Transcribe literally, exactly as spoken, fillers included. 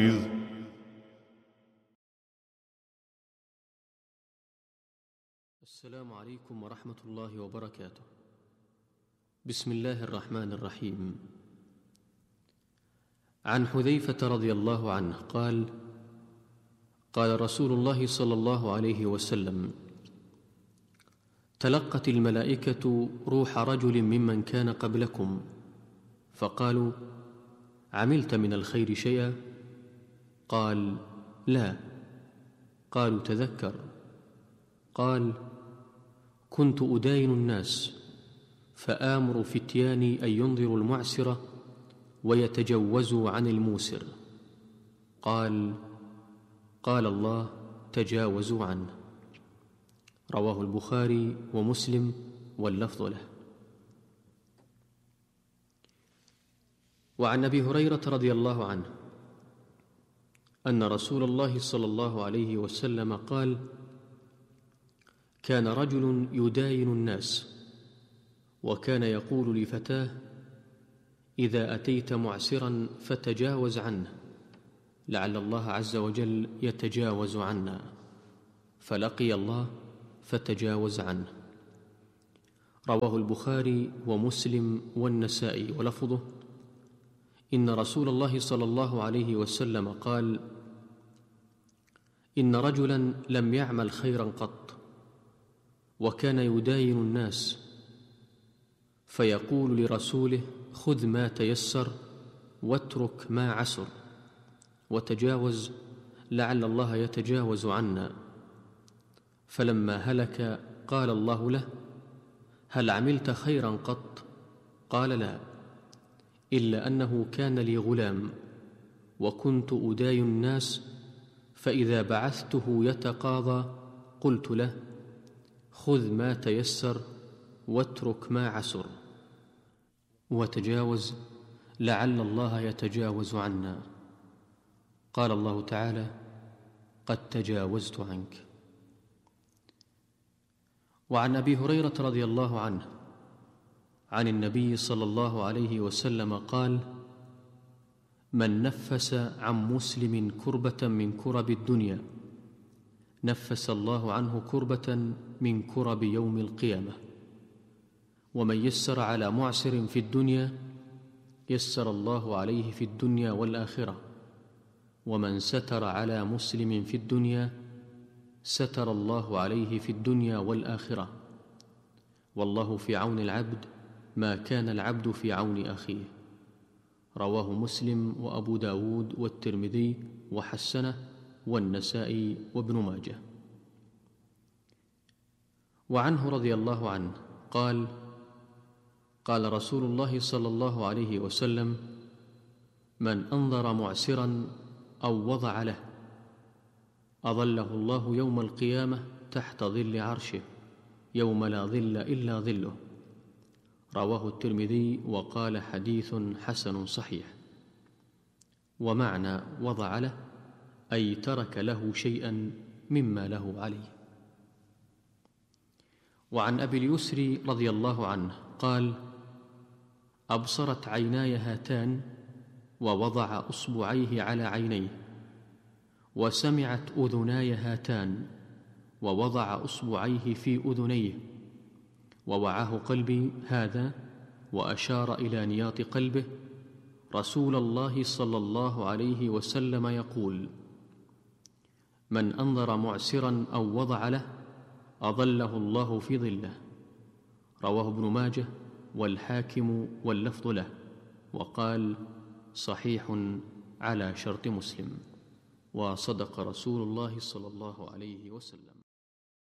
السلام عليكم ورحمة الله وبركاته. بسم الله الرحمن الرحيم. عن حذيفة رضي الله عنه قال: قال رسول الله صلى الله عليه وسلم: تلقت الملائكة روح رجل ممن كان قبلكم، فقالوا: عملت من الخير شيئا؟ قال: لا. قالوا: تذكر. قال: كنت أداين الناس فآمر فتياني أن ينظروا المعسر ويتجوزوا عن الموسر. قال: قال الله: تجاوزوا عنه. رواه البخاري ومسلم واللفظ له. وعن أبي هريرة رضي الله عنه أن رسول الله صلى الله عليه وسلم قال: كان رجل يداين الناس، وكان يقول لفتاه: إذا أتيت معسرا فتجاوز عنه، لعل الله عز وجل يتجاوز عنا. فلقي الله فتجاوز عنه. رواه البخاري ومسلم والنسائي ولفظه: إن رسول الله صلى الله عليه وسلم قال: إن رجلا لم يعمل خيرا قط، وكان يداين الناس، فيقول لرسوله: خذ ما تيسر واترك ما عسر، وتجاوز لعل الله يتجاوز عنا. فلما هلك قال الله له: هل عملت خيرا قط؟ قال: لا، إلا أنه كان لي غلام وكنت أداين الناس، فإذا بعثته يتقاضى قلت له: خذ ما تيسر واترك ما عسر، وتجاوز لعل الله يتجاوز عنا. قال الله تعالى: قد تجاوزت عنك. وعن أبي هريرة رضي الله عنه عن النبي صلى الله عليه وسلم قال: من نفس عن مسلم كربة من كرب الدنيا نفس الله عنه كربة من كرب يوم القيامة. ومن يسر على معسر في الدنيا يسر الله عليه في الدنيا والآخرة. ومن ستر على مسلم في الدنيا ستر الله عليه في الدنيا والآخرة. والله في عون العبد ما كان العبد في عون أخيه. رواه مسلم وأبو داود والترمذي وحسنه والنسائي وابن ماجه. وعنه رضي الله عنه قال: قال رسول الله صلى الله عليه وسلم: من أنظر معسرا أو وضع له أظله الله يوم القيامة تحت ظل عرشه يوم لا ظل إلا ظله. رواه الترمذي وقال: حديث حسن صحيح. ومعنى وضع له أي ترك له شيئا مما له عليه. وعن أبي اليسر رضي الله عنه قال: أبصرت عيناي هاتان، ووضع أصبعيه على عينيه. وسمعت أذناي هاتان، ووضع أصبعيه في أذنيه. ووعاه قلبي هذا، وأشار إلى نياط قلبه، رسول الله صلى الله عليه وسلم يقول: من أنظر معسرا أو وضع له أظله الله في ظله. رواه ابن ماجه والحاكم واللفظ له، وقال: صحيح على شرط مسلم. وصدق رسول الله صلى الله عليه وسلم.